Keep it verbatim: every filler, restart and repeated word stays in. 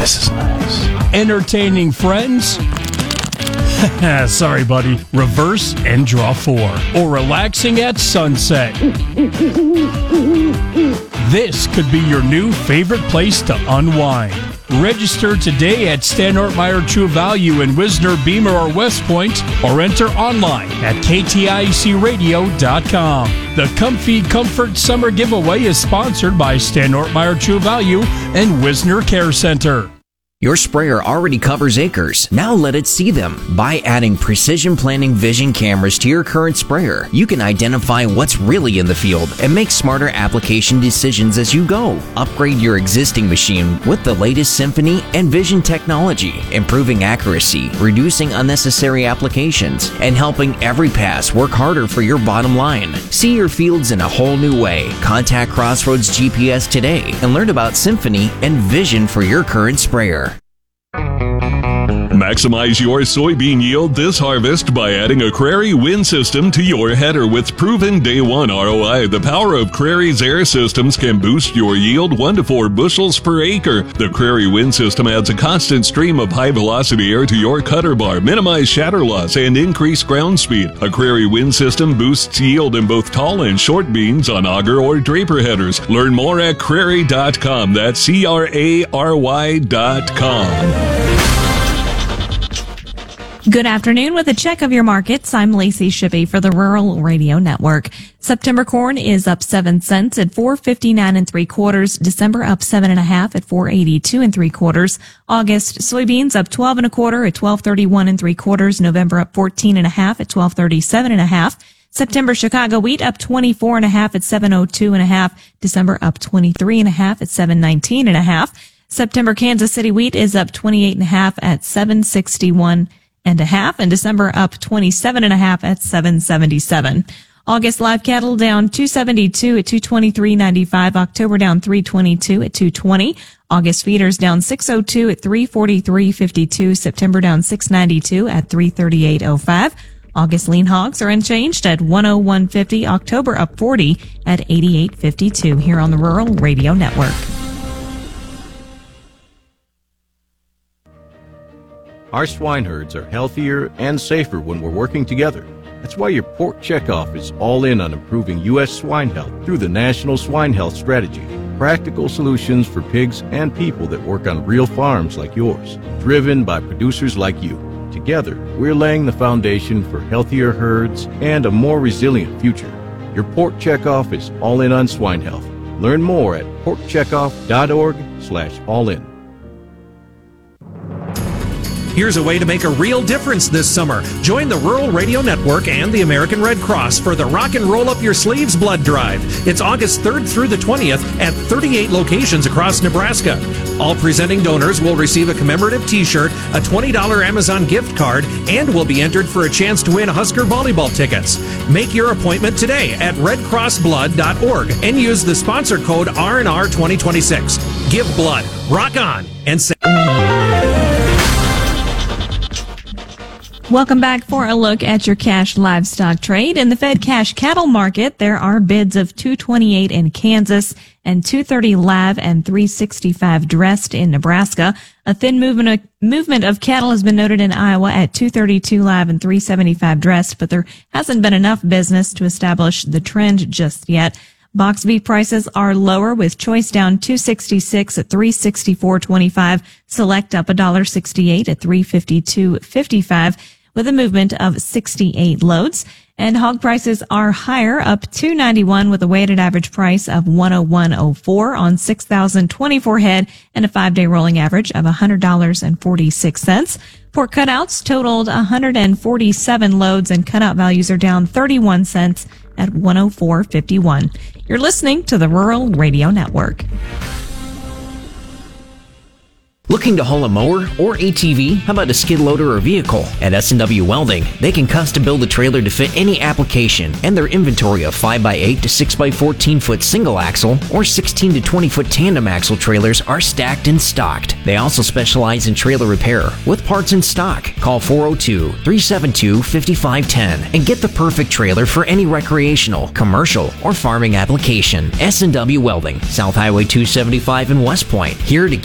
This is nice. Entertaining friends? Sorry, buddy. Reverse and draw four. Or relaxing at sunset. This could be your new favorite place to unwind. Register today at Stan Ortmeyer True Value in Wisner, Beamer, or West Point, or enter online at K T I C radio dot com. The Comfy Comfort Summer Giveaway is sponsored by Stan Ortmeyer True Value and Wisner Care Center. Your sprayer already covers acres. Now let it see them. By adding Precision Planning Vision cameras to your current sprayer, you can identify what's really in the field and make smarter application decisions as you go. Upgrade your existing machine with the latest Symphony and Vision technology, improving accuracy, reducing unnecessary applications, and helping every pass work harder for your bottom line. See your fields in a whole new way. Contact Crossroads G P S today and learn about Symphony and Vision for your current sprayer. Maximize your soybean yield this harvest by adding a Crary wind system to your header with proven day one R O I. The power of Crary's air systems can boost your yield one to four bushels per acre. The Crary wind system adds a constant stream of high velocity air to your cutter bar, minimize shatter loss, and increase ground speed. A Crary wind system boosts yield in both tall and short beans on auger or draper headers. Learn more at crary dot com. That's C R A R Y dot com. Good afternoon. With a check of your markets, I'm Lacey Shippey for the Rural Radio Network. September corn is up seven cents at four fifty-nine and three quarters. December up seven and a half at four eighty-two and three quarters. August soybeans up twelve and a quarter at twelve thirty-one and three quarters. November up fourteen and a half at twelve thirty-seven and a half. September Chicago wheat up twenty-four and a half at seven oh two and a half. December up twenty-three and a half at seven nineteen and a half. September Kansas City wheat is up twenty-eight and a half at seven sixty-one and a half, and December up twenty-seven and a half at seven seventy-seven. August live cattle down two seventy-two at two twenty-three ninety-five. October down three twenty-two at two twenty. August feeders down six oh two at three forty-three fifty-two. September down six ninety-two at three thirty-eight oh five. August lean hogs are unchanged at one oh one fifty. October up forty at eighty-eight fifty-two here on the Rural Radio Network. Our swine herds are healthier and safer when we're working together. That's why your Pork Checkoff is all in on improving U S swine health through the National Swine Health Strategy. Practical solutions for pigs and people that work on real farms like yours, driven by producers like you. Together, we're laying the foundation for healthier herds and a more resilient future. Your Pork Checkoff is all in on swine health. Learn more at pork checkoff dot org slash all in. Here's a way to make a real difference this summer. Join the Rural Radio Network and the American Red Cross for the Rock and Roll Up Your Sleeves Blood Drive. It's August third through the twentieth at thirty-eight locations across Nebraska. All presenting donors will receive a commemorative t-shirt, a twenty dollars Amazon gift card, and will be entered for a chance to win Husker volleyball tickets. Make your appointment today at red cross blood dot org and use the sponsor code R N R twenty twenty-six. Give blood, rock on, and say... Welcome back for a look at your cash livestock trade. In the Fed cash cattle market, there are bids of two twenty-eight in Kansas and two thirty live and three sixty-five dressed in Nebraska. A thin movement of, movement of cattle has been noted in Iowa at two thirty-two live and three seventy-five dressed, but there hasn't been enough business to establish the trend just yet. Box beef prices are lower, with choice down two sixty-six at three sixty-four twenty-five, select up one sixty-eight at three fifty-two fifty-five, with a movement of sixty-eight loads. And hog prices are higher, up two ninety-one with a weighted average price of one oh one oh four on six thousand twenty-four head and a five-day rolling average of one hundred dollars and forty-six cents. Pork cutouts totaled one hundred forty-seven loads, and cutout values are down thirty-one cents at one oh four fifty-one. You're listening to the Rural Radio Network. Looking to haul a mower or A T V? How about a skid loader or vehicle? At S and W Welding, they can custom build a trailer to fit any application, and their inventory of five by eight to six by fourteen foot single axle or sixteen to twenty foot tandem axle trailers are stacked and stocked. They also specialize in trailer repair with parts in stock. Call four oh two, three seven two, five five one zero and get the perfect trailer for any recreational, commercial, or farming application. S and W Welding, South Highway two seventy-five in West Point, here to